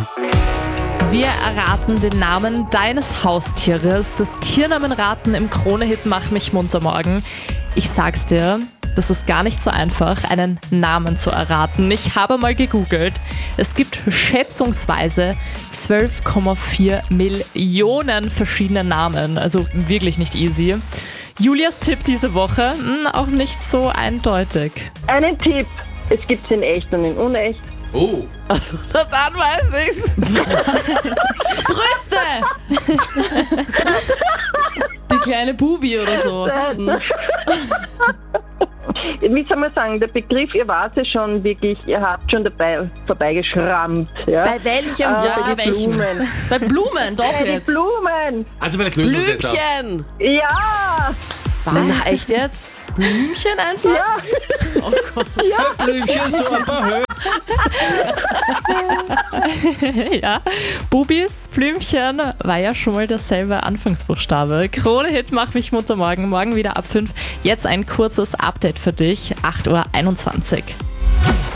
Wir erraten den Namen deines Haustieres. Das Tiernamenraten im Krone-Hit Mach mich munter morgen. Ich sag's dir, das ist gar nicht so einfach, einen Namen zu erraten. Ich habe mal gegoogelt. Es gibt schätzungsweise 12,4 Millionen verschiedene Namen. Also wirklich nicht easy. Julias Tipp diese Woche, auch nicht so eindeutig. Einen Tipp. Es gibt's in echt und in unecht. Oh, Also, dann weiß ich's. Brüste! Die kleine Bubi oder so. Wie soll man sagen, der Begriff, ihr wart ja schon wirklich, ihr habt schon dabei vorbeigeschrammt. Ja? Bei welchem? Bei den welchem? Blumen. Bei Blumen, doch Bei den jetzt. Blumen. also meine Klöße jetzt auf. Blümchen. Ja. Na, echt jetzt? Blümchen einfach? Ja. Oh Gott. Blümchen so ein paar Höhe. Ja, Bubis, Blümchen war ja schon mal derselbe Anfangsbuchstabe. Krone-Hit Mach mich munter morgen wieder ab 5. Jetzt ein kurzes Update für dich, 8:21 Uhr.